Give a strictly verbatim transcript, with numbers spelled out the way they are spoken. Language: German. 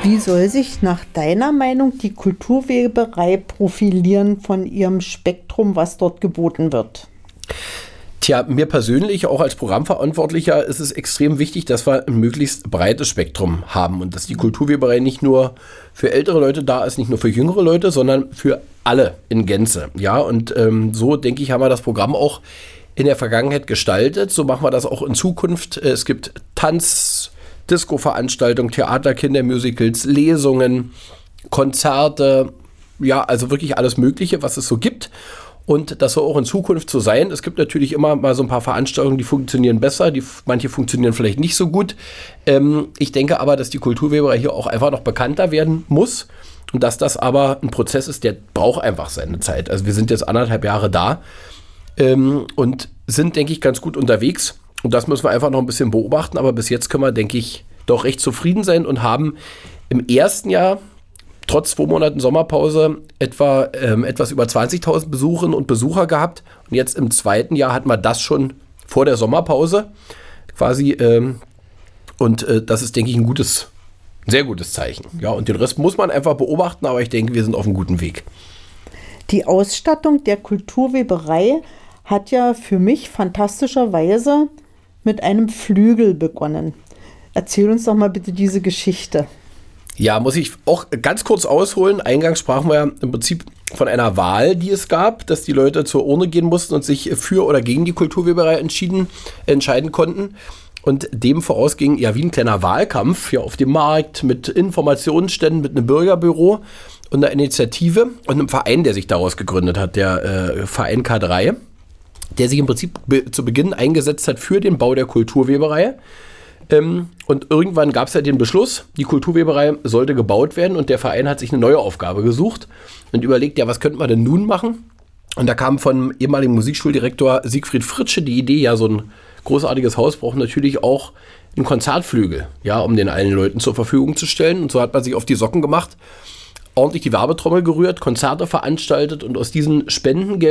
Wie soll sich nach deiner Meinung die Kulturweberei profilieren von ihrem Spektrum, was dort geboten wird? Tja, mir persönlich, auch als Programmverantwortlicher, ist es extrem wichtig, dass wir ein möglichst breites Spektrum haben und dass die Kulturweberei nicht nur für ältere Leute da ist, nicht nur für jüngere Leute, sondern für alle in Gänze. Ja, und ähm, so, denke ich, haben wir das Programm auch in der Vergangenheit gestaltet. So machen wir das auch in Zukunft. Es gibt Tanz, Disco-Veranstaltungen, Theater, Kindermusicals, Lesungen, Konzerte, ja, also wirklich alles Mögliche, was es so gibt. Und das soll auch in Zukunft so sein. Es gibt natürlich immer mal so ein paar Veranstaltungen, die funktionieren besser, die, manche funktionieren vielleicht nicht so gut. Ähm, ich denke aber, dass die Kulturweberei hier auch einfach noch bekannter werden muss und dass das aber ein Prozess ist, der braucht einfach seine Zeit. Also wir sind jetzt anderthalb Jahre da ähm, und sind, denke ich, ganz gut unterwegs. Und das müssen wir einfach noch ein bisschen beobachten. Aber bis jetzt können wir, denke ich, doch recht zufrieden sein und haben im ersten Jahr trotz zwei Monaten Sommerpause etwa ähm, etwas über zwanzigtausend Besucherinnen und Besucher gehabt. Und jetzt im zweiten Jahr hatten wir das schon vor der Sommerpause quasi. Ähm, und äh, das ist, denke ich, ein gutes, ein sehr gutes Zeichen. Ja, und den Rest muss man einfach beobachten, aber ich denke, wir sind auf einem guten Weg. Die Ausstattung der Kulturweberei hat ja für mich fantastischerweise mit einem Flügel begonnen. Erzähl uns doch mal bitte diese Geschichte. Ja, muss ich auch ganz kurz ausholen. Eingangs sprachen wir ja im Prinzip von einer Wahl, die es gab, dass die Leute zur Urne gehen mussten und sich für oder gegen die Kulturweberei entschieden, entscheiden konnten. Und dem vorausging ja wie ein kleiner Wahlkampf hier auf dem Markt mit Informationsständen, mit einem Bürgerbüro und einer Initiative und einem Verein, der sich daraus gegründet hat, der äh, Verein K drei, der sich im Prinzip be- zu Beginn eingesetzt hat für den Bau der Kulturweberei. Ähm, und irgendwann gab es ja den Beschluss, die Kulturweberei sollte gebaut werden und der Verein hat sich eine neue Aufgabe gesucht und überlegt, ja, was könnten wir denn nun machen? Und da kam vom ehemaligen Musikschuldirektor Siegfried Fritsche die Idee, ja, so ein großartiges Haus braucht natürlich auch einen Konzertflügel, ja, um den allen Leuten zur Verfügung zu stellen. Und so hat man sich auf die Socken gemacht, ordentlich die Werbetrommel gerührt, Konzerte veranstaltet und aus diesen Spenden